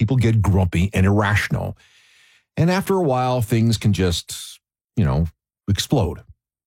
people get grumpy and irrational. And after a while, things can just, explode.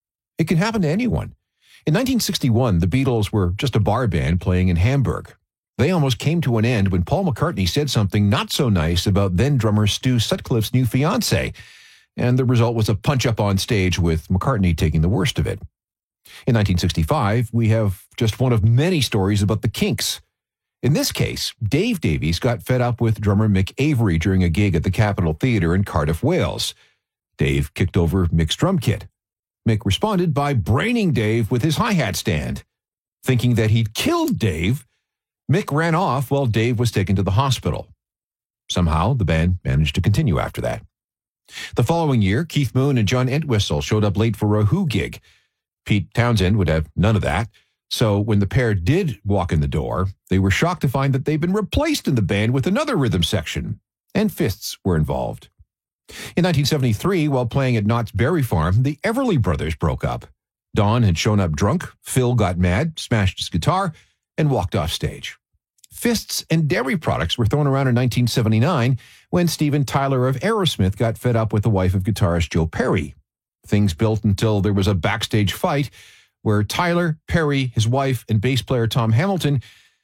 It can happen to anyone. In 1961, the Beatles were just a bar band playing in Hamburg. They almost came to an end when Paul McCartney said something not so nice about then-drummer Stu Sutcliffe's new fiancée, and the result was a punch-up on stage with McCartney taking the worst of it. In 1965, we have just one of many stories about the Kinks. In this case, Dave Davies got fed up with drummer Mick Avery during a gig at the Capitol Theatre in Cardiff, Wales. Dave kicked over Mick's drum kit. Mick responded by braining Dave with his hi-hat stand. Thinking that he'd killed Dave, Mick ran off while Dave was taken to the hospital. Somehow, the band managed to continue after that. The following year, Keith Moon and John Entwistle showed up late for a Who gig. Pete Townsend would have none of that, so when the pair did walk in the door, they were shocked to find that they'd been replaced in the band with another rhythm section, and fists were involved. In 1973, while playing at Knott's Berry Farm, the Everly Brothers broke up. Don had shown up drunk, Phil got mad, smashed his guitar, and walked off stage. Fists and dairy products were thrown around in 1979 when Steven Tyler of Aerosmith got fed up with the wife of guitarist Joe Perry. Things built until there was a backstage fight where Tyler, Perry, his wife, and bass player Tom Hamilton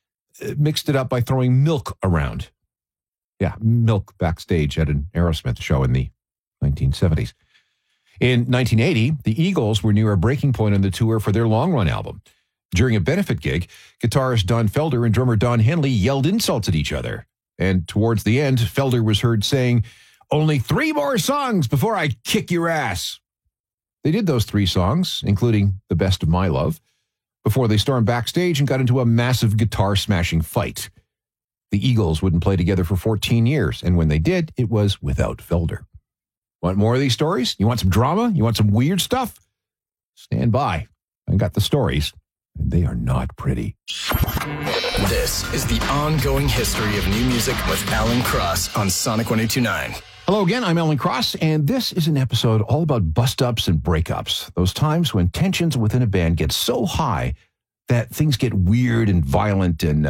mixed it up by throwing milk around. Yeah, milk backstage at an Aerosmith show in the 1970s. In 1980, the Eagles were near a breaking point on the tour for their long-run album. During a benefit gig, guitarist Don Felder and drummer Don Henley yelled insults at each other. And towards the end, Felder was heard saying, "Only 3 more songs before I kick your ass." They did those 3 songs, including The Best of My Love, before they stormed backstage and got into a massive guitar-smashing fight. The Eagles wouldn't play together for 14 years, and when they did, it was without Felder. Want more of these stories? You want some drama? You want some weird stuff? Stand by. I got the stories. And they are not pretty. This is the ongoing history of new music with Alan Cross on Sonic 102.9. Hello again, I'm Alan Cross, and this is an episode all about bust-ups and breakups. Those times when tensions within a band get so high that things get weird and violent and,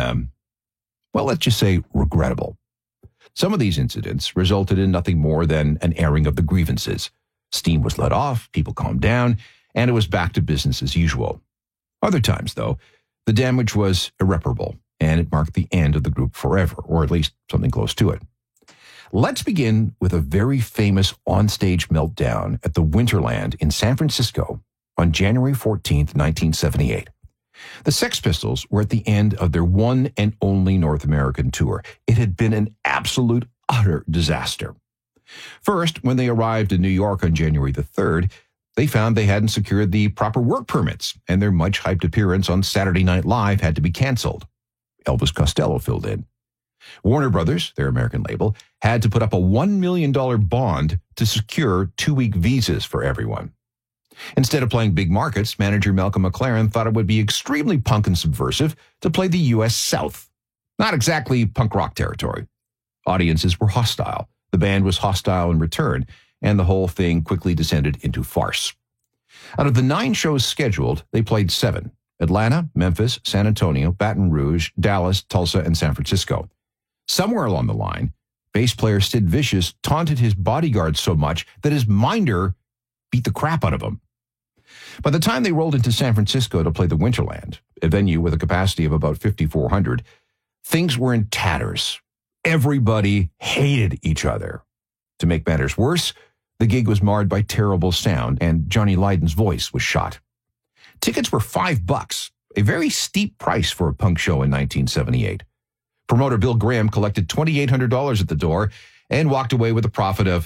let's just say regrettable. Some of these incidents resulted in nothing more than an airing of the grievances. Steam was let off, people calmed down, and it was back to business as usual. Other times, though, the damage was irreparable, and it marked the end of the group forever, or at least something close to it. Let's begin with a very famous onstage meltdown at the Winterland in San Francisco on January 14th, 1978. The Sex Pistols were at the end of their one and only North American tour. It had been an absolute, utter disaster. First, when they arrived in New York on January the 3rd, they found they hadn't secured the proper work permits, and their much-hyped appearance on Saturday Night Live had to be canceled. Elvis Costello filled in. Warner Brothers, their American label, had to put up a $1 million bond to secure 2-week visas for everyone. Instead of playing big markets, manager Malcolm McLaren thought it would be extremely punk and subversive to play the U.S. South. Not exactly punk rock territory. Audiences were hostile. The band was hostile in return, and the whole thing quickly descended into farce. Out of the 9 shows scheduled, they played 7: Atlanta, Memphis, San Antonio, Baton Rouge, Dallas, Tulsa, and San Francisco. Somewhere along the line, bass player Sid Vicious taunted his bodyguard so much that his minder beat the crap out of him. By the time they rolled into San Francisco to play the Winterland, a venue with a capacity of about 5,400, things were in tatters. Everybody hated each other. To make matters worse, the gig was marred by terrible sound, and Johnny Lydon's voice was shot. Tickets were $5, a very steep price for a punk show in 1978. Promoter Bill Graham collected $2,800 at the door and walked away with a profit of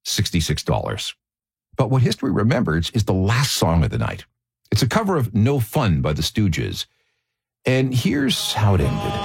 $66. But what history remembers is the last song of the night. It's a cover of No Fun by the Stooges. And here's how it ended.